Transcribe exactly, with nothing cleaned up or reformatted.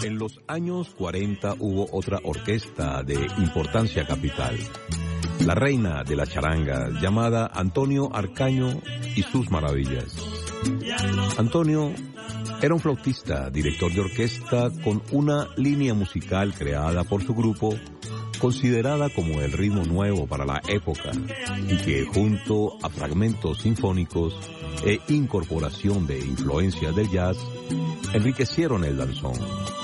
En los años cuarenta hubo otra orquesta de importancia capital, la reina de la charanga, llamada Antonio Arcaño y sus maravillas. Antonio era un flautista, director de orquesta con una línea musical creada por su grupo, considerada como el ritmo nuevo para la época, y que junto a fragmentos sinfónicos e incorporación de influencias del jazz, enriquecieron el danzón.